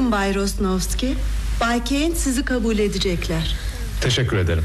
Buyurun Bay Rosnovski. Bay Kane sizi kabul edecekler. Teşekkür ederim.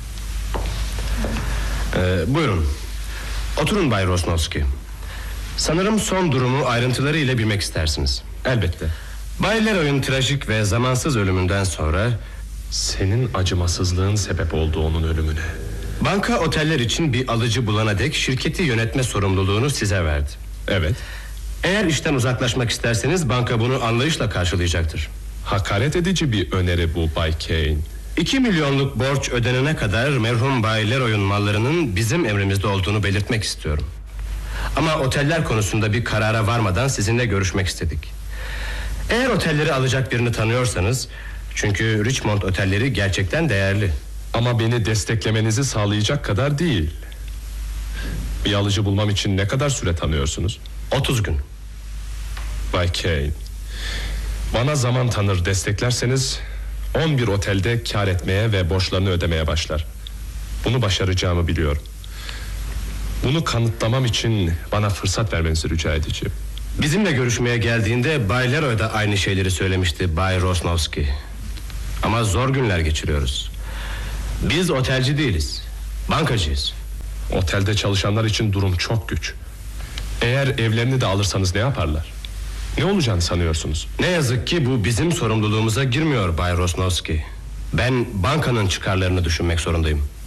Buyurun. Oturun Bay Rosnovski. Sanırım son durumu ayrıntılarıyla bilmek istersiniz. Elbette. Bay Leroy'un trajik ve zamansız ölümünden sonra... Senin acımasızlığın sebep oldu onun ölümüne. Banka oteller için bir alıcı bulana dek şirketi yönetme sorumluluğunu size verdi. Evet. Eğer işten uzaklaşmak isterseniz banka bunu anlayışla karşılayacaktır. Hakaret edici bir öneri bu Bay Kane. 2 milyonluk borç ödenene kadar merhum Bay Leroy'un mallarının bizim emrimizde olduğunu belirtmek istiyorum. Ama oteller konusunda bir karara varmadan sizinle görüşmek istedik. Eğer otelleri alacak birini tanıyorsanız... Çünkü Richmond otelleri gerçekten değerli. Ama beni desteklemenizi sağlayacak kadar değil. Bir alıcı bulmam için ne kadar süre tanıyorsunuz? 30 gün. Bay Kane, bana zaman tanır desteklerseniz 11 otelde kar etmeye ve borçlarını ödemeye başlar. Bunu başaracağımı biliyorum. Bunu kanıtlamam için bana fırsat vermenizi rica edeceğim. Bizimle görüşmeye geldiğinde Bay Leroy da aynı şeyleri söylemişti Bay Rosnovski. Ama zor günler geçiriyoruz. Biz otelci değiliz, bankacıyız. Otelde çalışanlar için durum çok güç. Eğer evlerini de alırsanız ne yaparlar? Ne olacağını sanıyorsunuz? Ne yazık ki bu bizim sorumluluğumuza girmiyor Bay Rosnovski. Ben bankanın çıkarlarını düşünmek zorundayım.